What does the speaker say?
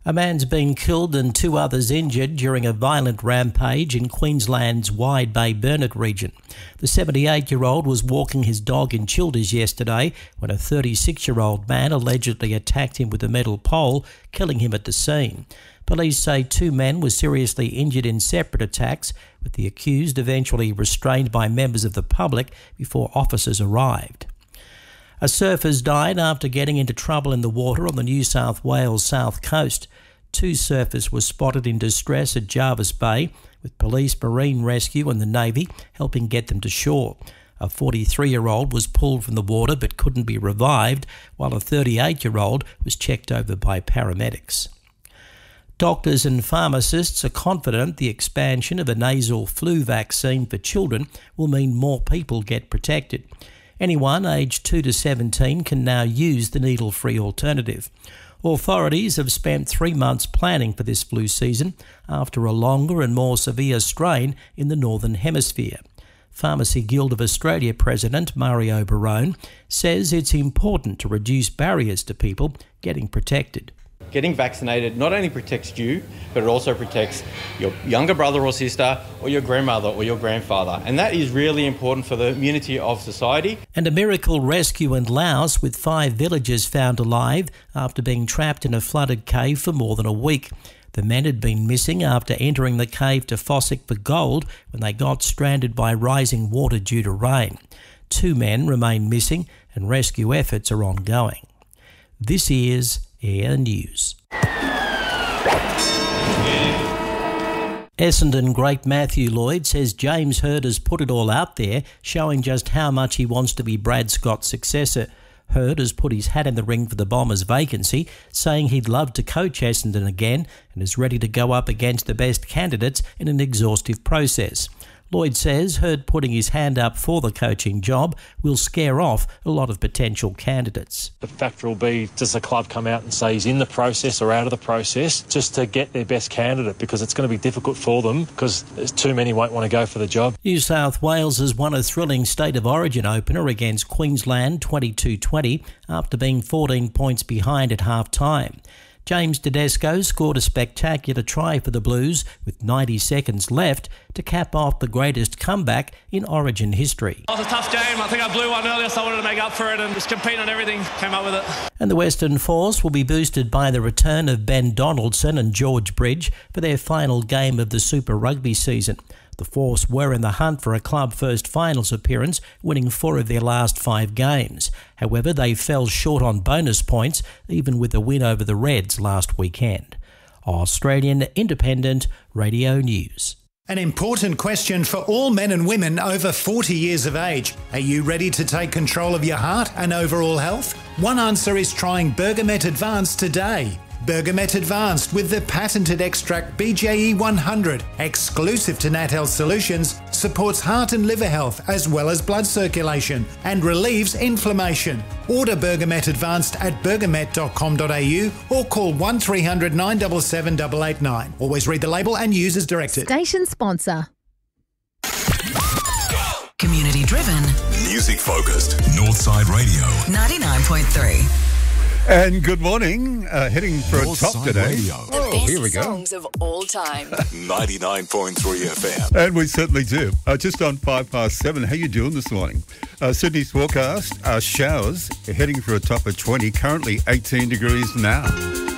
A man's been killed and 2 others injured during a violent rampage in Queensland's Wide Bay Burnett region. The 78-year-old was walking his dog in Childers yesterday when a 36-year-old man allegedly attacked him with a metal pole, killing him at the scene. Police say 2 men were seriously injured in separate attacks, with the accused eventually restrained by members of the public before officers arrived. A surfer's died after getting into trouble in the water on the New South Wales south coast. 2 surfers were spotted in distress at Jervis Bay, with police, marine rescue and the Navy helping get them to shore. A 43-year-old was pulled from the water but couldn't be revived, while a 38-year-old was checked over by paramedics. Doctors and pharmacists are confident the expansion of a nasal flu vaccine for children will mean more people get protected. Anyone aged 2 to 17 can now use the needle-free alternative. Authorities have spent 3 months planning for this flu season after a longer and more severe strain in the Northern Hemisphere. Pharmacy Guild of Australia President Mario Barone says it's important to reduce barriers to people getting protected. Getting vaccinated not only protects you, but it also protects your younger brother or sister or your grandmother or your grandfather. And that is really important for the immunity of society. And a miracle rescue in Laos with 5 villagers found alive after being trapped in a flooded cave for more than a week. The men had been missing after entering the cave to fossick for gold when they got stranded by rising water due to rain. 2 men remain missing and rescue efforts are ongoing. This is Air News. Essendon great Matthew Lloyd says James Hird has put it all out there, showing just how much he wants to be Brad Scott's successor. Hird has put his hat in the ring for the Bombers' vacancy, saying he'd love to coach Essendon again and is ready to go up against the best candidates in an exhaustive process. Lloyd says Hird putting his hand up for the coaching job will scare off a lot of potential candidates. The factor will be, does the club come out and say he's in the process or out of the process, just to get their best candidate, because it's going to be difficult for them because there's too many won't want to go for the job. New South Wales has won a thrilling State of Origin opener against Queensland 22-20 after being 14 points behind at half-time. James Tedesco scored a spectacular try for the Blues with 90 seconds left to cap off the greatest comeback in Origin history. It was a tough game. I think I blew one earlier, so I wanted to make up for it and just compete on everything. Came up with it. And the Western Force will be boosted by the return of Ben Donaldson and George Bridge for their final game of the Super Rugby season. The Force were in the hunt for a club first finals appearance, winning 4 of their last 5 games. However, they fell short on bonus points, even with a win over the Reds last weekend. Australian Independent Radio News. An important question for all men and women over 40 years of age. Are you ready to take control of your heart and overall health? One answer is trying Bergamet Advanced today. Bergamet Advanced with the patented extract BJE 100, exclusive to Nat Health Solutions, supports heart and liver health as well as blood circulation and relieves inflammation. Order Bergamet Advanced at bergamet.com.au or call 1300 977 889. Always read the label and use as directed. Station sponsor. Community driven. Music focused. Northside Radio. 99.3. And good morning. Heading for a top today. Radio. The Here we best go. songs of all time. 99.3 FM. And we certainly do. Just on 7:05. How you doing this morning? Sydney's forecast, showers, heading for a top of 20, currently 18 degrees now.